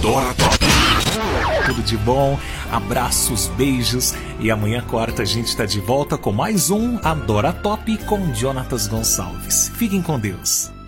Adora Top. Tudo de bom, abraços, beijos. E amanhã, quarta, a gente está de volta com mais um Adora Top com Jonatas Gonçalves. Fiquem com Deus.